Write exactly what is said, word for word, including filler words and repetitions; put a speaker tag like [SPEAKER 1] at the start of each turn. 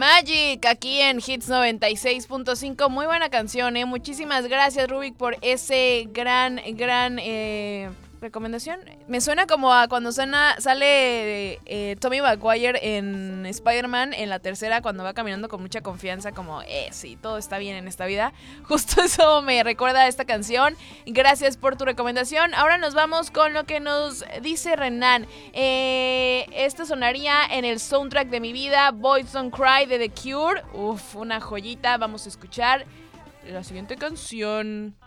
[SPEAKER 1] Magic, aquí en Hits noventa y seis punto cinco. Muy buena canción, ¿eh? Muchísimas gracias, Rubik, por ese gran, gran eh, recomendación. Me suena como a cuando suena, sale eh, Tobey Maguire en Spider-Man, en la tercera, cuando va caminando con mucha confianza, como, eh, sí, todo está bien en esta vida. Justo eso me recuerda a esta canción. Gracias por tu recomendación. Ahora nos vamos con lo que nos dice Renan. Eh, esto sonaría en el soundtrack de mi vida, Boys Don't Cry de The Cure. Uf, una joyita. Vamos a escuchar la siguiente canción.